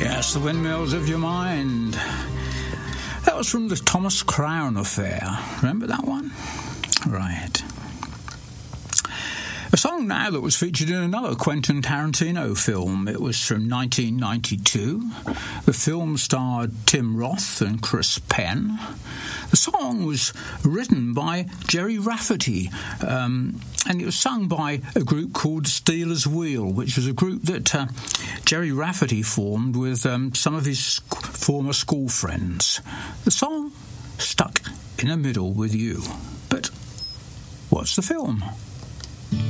Yes, the Windmills of Your Mind. That was from the Thomas Crown Affair. Remember that one? Right. A song now that was featured in another Quentin Tarantino film. It was from 1992. The film starred Tim Roth and Chris Penn. The song was written by Gerry Rafferty, and it was sung by a group called Stealers Wheel, which was a group that Gerry Rafferty formed with some of his former school friends. The song, Stuck in the Middle with You. But what's the film?